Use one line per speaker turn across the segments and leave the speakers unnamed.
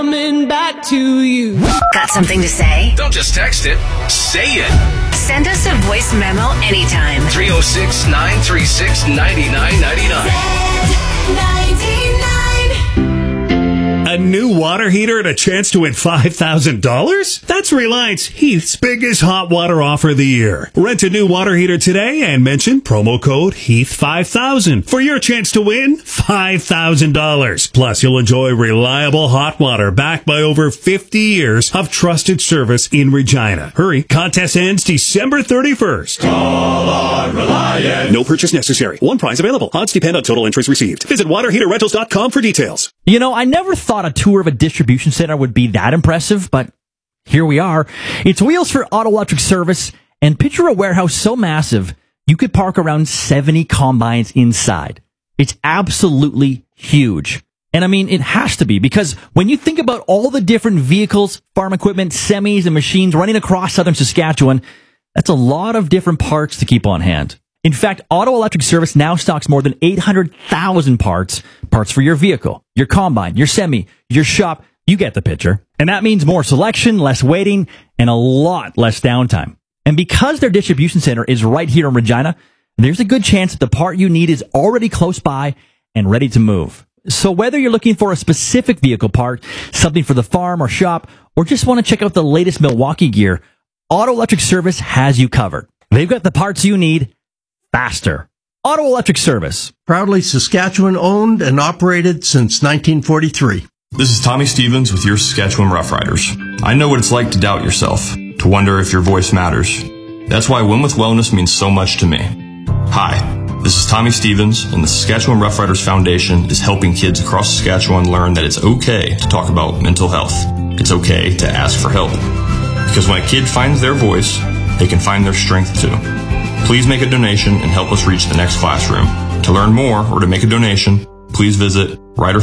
Coming back to you.
Got something to say?
Don't just text it. Say it.
Send us a voice memo anytime.
306-936-9999.
A new water heater and a chance to win $5,000? That's Reliance Heath's biggest hot water offer of the year. Rent a new water heater today and mention promo code HEATH5000 for your chance to win $5,000. Plus, you'll enjoy reliable hot water backed by over 50 years of trusted service in Regina. Hurry, contest ends December 31st.
Call on Reliance.
No purchase necessary. One price available. Odds depend on total entries received. Visit waterheaterrentals.com for details.
You know, I never thought a tour of a distribution center would be that impressive, but here we are. It's Wheels for Auto Electric Service, and picture a warehouse so massive you could park around 70 combines inside. It's absolutely huge. And I mean, it has to be, because when you think about all the different vehicles, farm equipment, semis, and machines running across southern Saskatchewan, that's a lot of different parts to keep on hand. In fact, Auto Electric Service now stocks more than 800,000 parts for your vehicle, your combine, your semi, your shop. You get the picture. And that means more selection, less waiting, and a lot less downtime. And because their distribution center is right here in Regina, there's a good chance that the part you need is already close by and ready to move. So whether you're looking for a specific vehicle part, something for the farm or shop, or just want to check out the latest Milwaukee gear, Auto Electric Service has you covered. They've got the parts you need faster. Auto Electric Service.
Proudly Saskatchewan owned and operated since 1943.
This is Tommy Stevens with your Saskatchewan Roughriders. I know what it's like to doubt yourself, to wonder if your voice matters. That's why Win with Wellness means so much to me. Hi, this is Tommy Stevens, and the Saskatchewan Roughriders Foundation is helping kids across Saskatchewan learn that it's okay to talk about mental health. It's okay to ask for help. Because when a kid finds their voice, they can find their strength too. Please make a donation and help us reach the next classroom. To learn more or to make a donation, please visit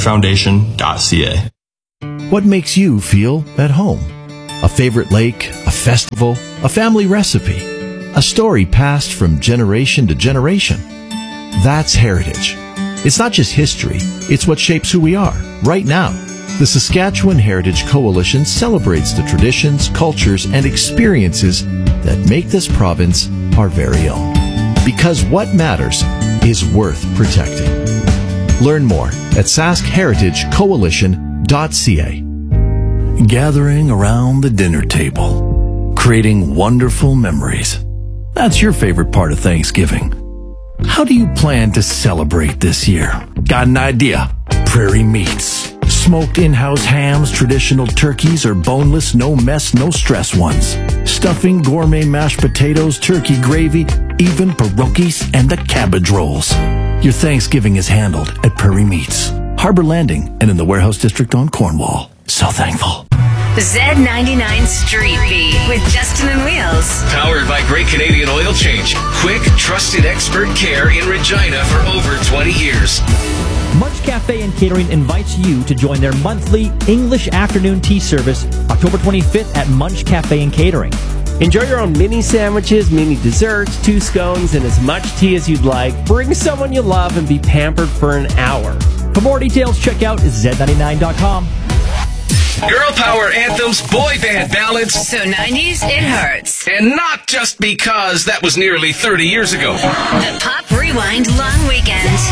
riderfoundation.ca.
What makes you feel at home? A favorite lake, a festival, a family recipe, a story passed from generation to generation. That's heritage. It's not just history, it's what shapes who we are right now. The Saskatchewan Heritage Coalition celebrates the traditions, cultures, and experiences that make this province our very own. Because what matters is worth protecting. Learn more at saskheritagecoalition.ca. Gathering around the dinner table, creating wonderful memories. That's your favorite part of Thanksgiving. How do you plan to celebrate this year? Got an idea? Prairie Meats. Smoked in-house hams, traditional turkeys, or boneless, no mess, no stress ones. Stuffing, gourmet mashed potatoes, turkey gravy, even pierogies and the cabbage rolls. Your Thanksgiving is handled at Prairie Meats, Harbor Landing, and in the Warehouse District on Cornwall. So thankful.
Z99 Street Beat with Justin and Wheels.
Powered by Great Canadian Oil Change. Quick, trusted expert care in Regina for over 20 years.
Munch Cafe and Catering invites you to join their monthly English afternoon tea service October 25th at Munch Cafe and Catering.
Enjoy your own mini sandwiches, mini desserts, 2 scones, and as much tea as you'd like. Bring someone you love and be pampered for an hour.
For more details, check out Z99.com.
Girl power anthems, boy band ballads.
So 90s, it hurts.
And not just because that was nearly 30 years ago.
The Pop Rewind Long Weekend.